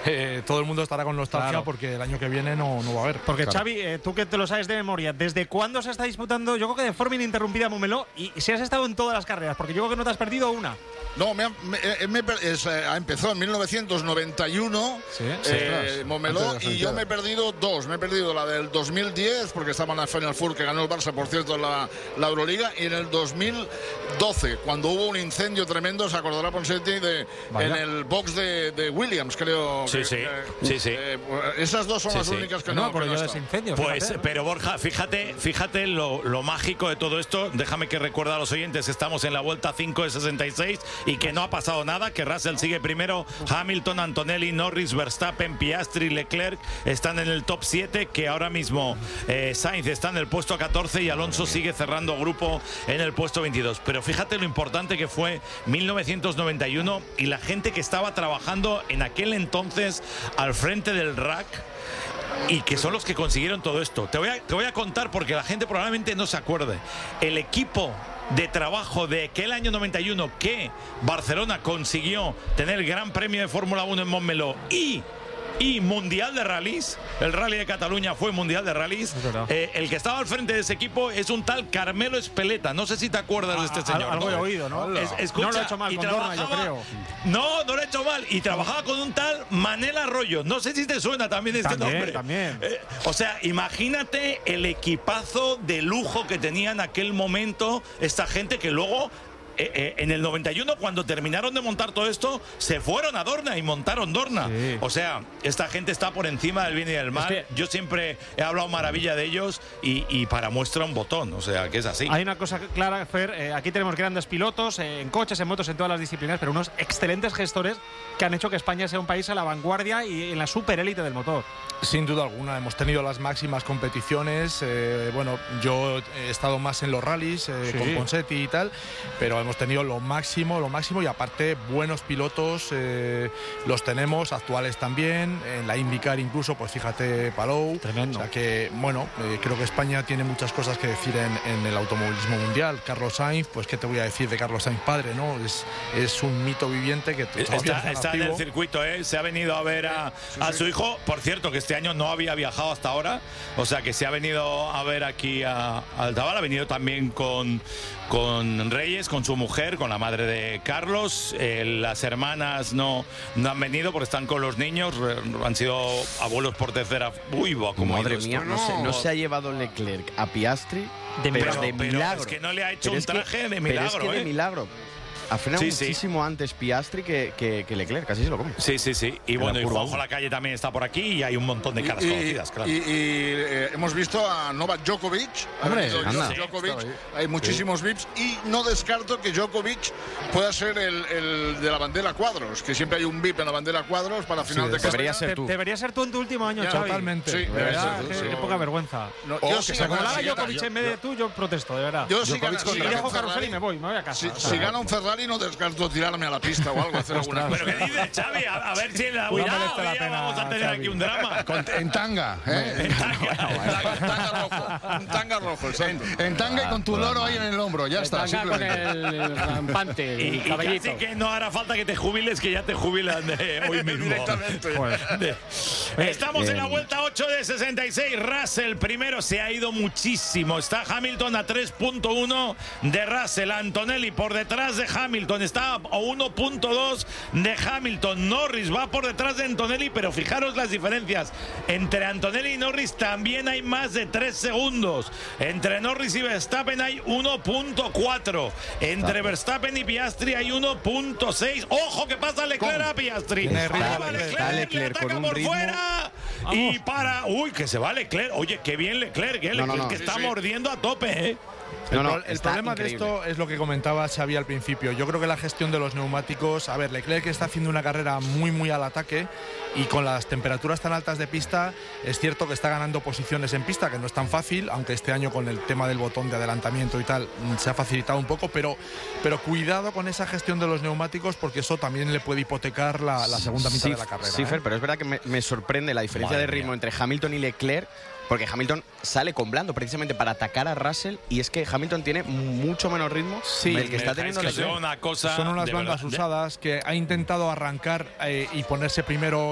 todo el mundo estará con nostalgia, claro, porque el año que viene no va a haber. Porque claro. Xavi, tú que te lo sabes de memoria, ¿desde cuándo se está disputando? Yo creo que de forma ininterrumpida Montmeló, y si has estado en todas las carreras, porque yo creo que no te has perdido una. No, empezó en 1991 Montmeló, y yo me he perdido dos. Me he perdido la del 2010, porque estaba en la Final Four que ganó el Barça, por cierto, la Euroliga, y en el 2012, cuando hubo un incendio tremendo, se acordará Ponseti, en el box de Williams, creo. Sí. Esas dos son las únicas que no acuerdo yo de ese incendio. Pues, fíjate. pero Borja, fíjate lo mágico de todo esto. Déjame que recuerde a los oyentes que estamos en la vuelta 5 de 66 y que no ha pasado nada, que Russell sigue primero, Hamilton, Antonelli, Norris, Verstappen, Piastri, Leclerc están en el top 7, que ahora mismo Sainz está en el puesto 14 y Alonso sigue cerrando grupo en el puesto 22. Pero fíjate lo importante que fue 1991 y la gente que estaba trabajando en aquel entonces al frente del rack, y que son los que consiguieron todo esto. Te voy a contar, porque la gente probablemente no se acuerde. El equipo de trabajo de aquel año 91 que Barcelona consiguió tener el Gran Premio de Fórmula 1 en Montmeló y Mundial de Rallys, el Rally de Cataluña fue Mundial de Rallys, el que estaba al frente de ese equipo es un tal Carmelo Espeleta. No sé si te acuerdas de este señor. Algo he oído, ¿no? Escucha, no lo he hecho mal con Dorna, yo creo. No lo he hecho mal. Y trabajaba con un tal Manel Arroyo. No sé si te suena también este nombre. También. O sea, imagínate el equipazo de lujo que tenía en aquel momento esta gente, que luego en el 91, cuando terminaron de montar todo esto, se fueron a Dorna y montaron Dorna. Sí. O sea, esta gente está por encima del bien y del mal. Yo siempre he hablado maravilla de ellos, y para muestra un botón. O sea, que es así. Hay una cosa clara, Fer. Aquí tenemos grandes pilotos, en coches, en motos, en todas las disciplinas, pero unos excelentes gestores que han hecho que España sea un país a la vanguardia y en la superélite del motor. Sin duda alguna, hemos tenido las máximas competiciones. Bueno, yo he estado más en los rallies con Ponseti y tal, pero hemos tenido lo máximo, y aparte buenos pilotos los tenemos, actuales también, en la IndyCar incluso, pues fíjate, Palou. Tremendo. O sea que, bueno, creo que España tiene muchas cosas que decir en el automovilismo mundial. Carlos Sainz, pues qué te voy a decir de Carlos Sainz padre, ¿no? Es un mito viviente que está en el circuito, se ha venido a ver a su hijo, por cierto, que este año no había viajado hasta ahora, o sea que se ha venido a ver aquí a Altabal, ha venido también con Reyes, con su mujer, con la madre de Carlos. Las hermanas no han venido porque están con los niños, han sido abuelos por tercera. Uy, como madre mía, no se ha llevado Leclerc a Piastri de milagro. Es que no le ha hecho un traje de milagro. Pero es que de milagro. Ha frenado muchísimo antes Piastri que Leclerc, casi se lo come. Sí. Y bueno, y Juanjo Lacalle también está por aquí, y hay un montón de caras conocidas, claro. Y hemos visto a Novak Djokovic. Hombre, hay muchísimos VIPs, y no descarto que Djokovic pueda ser el de la bandera cuadros, que siempre hay un VIP en la bandera cuadros para final de carrera. Debería ser tú en tu último año, Xavi. Totalmente. Sí, de verdad, qué poca vergüenza. Si ganara Djokovic en vez de tú, yo protesto, de verdad. Yo si dejo carrusel y me voy a casa. Si gana un Ferrari, no descarto tirarme a la pista o algo, hacer alguna cosa. ¿Pero qué dices, Xavi? A ver si en la vida vamos a tener aquí un drama. En tanga, Un tanga rojo, exacto. En tanga y con tu loro ahí en el hombro, ya está. Con el rampante, y casi que no hará falta que te jubiles, que ya te jubilan hoy mismo. Directamente. Estamos en la vuelta 8 de 66. Russell primero, se ha ido muchísimo. Está Hamilton a 3.1 de Russell. Antonelli por detrás de Hamilton, está a 1.2 de Hamilton. Norris va por detrás de Antonelli, pero fijaros las diferencias. Entre Antonelli y Norris también hay más de 3 segundos. Entre Norris y Verstappen hay 1.4. Entre Verstappen y Piastri hay 1.6. ¡Ojo que pasa Leclerc a Piastri! Está Leclerc ataca con un por ritmo. fuera y para. ¡Uy, que se va Leclerc! Oye, qué bien Leclerc, Leclerc que está mordiendo a tope, El problema de esto es lo que comentaba Xavi al principio. Yo creo que la gestión de los neumáticos, a ver, Leclerc está haciendo una carrera muy al ataque, y con las temperaturas tan altas de pista es cierto que está ganando posiciones en pista, que no es tan fácil, aunque este año con el tema del botón de adelantamiento y tal se ha facilitado un poco, pero cuidado con esa gestión de los neumáticos, porque eso también le puede hipotecar la segunda mitad de la carrera. Sí, Fer, pero es verdad que me sorprende la diferencia de ritmo entre Hamilton y Leclerc, porque Hamilton sale con blando precisamente para atacar a Russell, y es que Hamilton tiene mucho menos ritmo del que está teniendo Leclerc. Son unas bandas usadas que ha intentado arrancar y ponerse primero